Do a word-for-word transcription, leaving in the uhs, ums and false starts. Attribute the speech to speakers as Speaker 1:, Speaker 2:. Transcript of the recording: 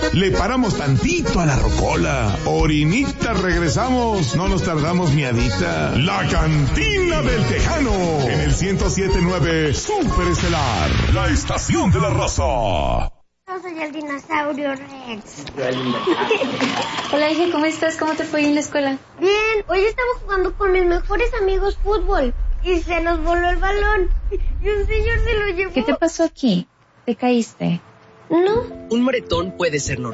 Speaker 1: Le paramos tantito a la rocola. Orinita, regresamos. No nos tardamos miadita. La Cantina del Tejano. En el ciento siete punto nueve Super Estelar. La estación de la raza.
Speaker 2: Yo soy el dinosaurio Rex.
Speaker 3: Hola, hija, ¿cómo estás? ¿Cómo te fue en la escuela?
Speaker 2: Bien, hoy estamos jugando con mis mejores amigos fútbol y se nos voló el balón y un señor se lo llevó.
Speaker 3: ¿Qué te pasó aquí? ¿Te caíste?
Speaker 2: No.
Speaker 4: Un moretón puede ser normal.